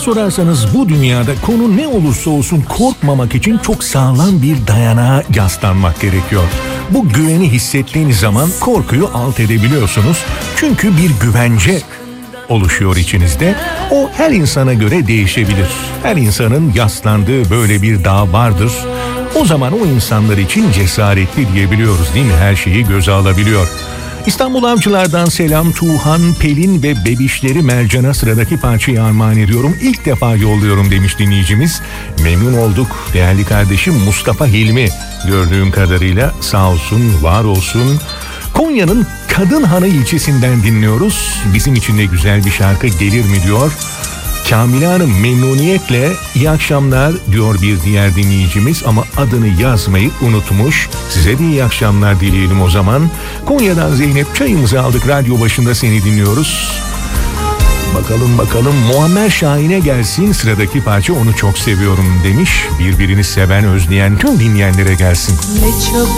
sorarsanız bu dünyada konu ne olursa olsun korkmamak için çok sağlam bir dayanağa yaslanmak gerekiyor. Bu güveni hissettiğiniz zaman korkuyu alt edebiliyorsunuz. Çünkü bir güvence oluşuyor içinizde. O her insana göre değişebilir. Her insanın yaslandığı böyle bir dağ vardır. O zaman o insanlar için cesaretli diyebiliyoruz değil mi? Her şeyi göze alabiliyor. İstanbul Avcılar'dan selam. Tuğhan, Pelin ve bebişleri Mercan'a sıradaki parçayı armağan ediyorum. İlk defa yolluyorum demiş dinleyicimiz. Memnun olduk değerli kardeşim Mustafa Hilmi. Gördüğüm kadarıyla sağ olsun, var olsun. Konya'nın Kadınhanı ilçesinden dinliyoruz. Bizim için de güzel bir şarkı gelir mi diyor. Kamile Hanım memnuniyetle iyi akşamlar diyor bir diğer dinleyicimiz ama adını yazmayı unutmuş. Size de iyi akşamlar dileyelim o zaman. Konya'dan Zeynep, çayımızı aldık, radyo başında seni dinliyoruz. Bakalım Muammer Şahin'e gelsin sıradaki parça, onu çok seviyorum demiş. Birbirini seven, özleyen tüm dinleyenlere gelsin.